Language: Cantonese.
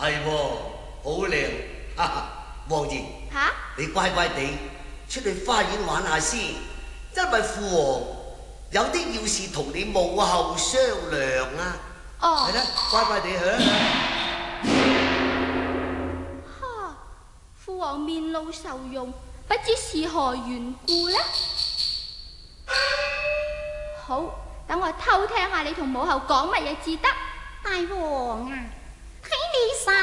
係喎，好靚，哈哈，王爺，你乖乖地出去花園玩下先，因為父王有啲要事同你母后商量啊。係啦，乖乖地去啦。 哈，父王面露愁容，不知是何緣故呢？好，等我偷聽下你同母后講乜嘢至得。 大王啊，